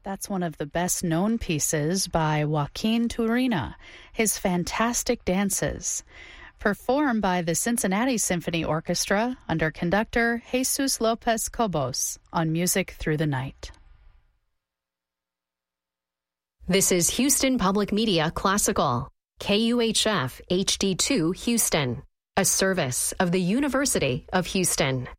That's one of the best-known pieces by Joaquin Turina, his fantastic dances, performed by the Cincinnati Symphony Orchestra under conductor Jesus Lopez Cobos on Music Through the Night. This is Houston Public Media Classical, KUHF HD2 Houston, a service of the University of Houston.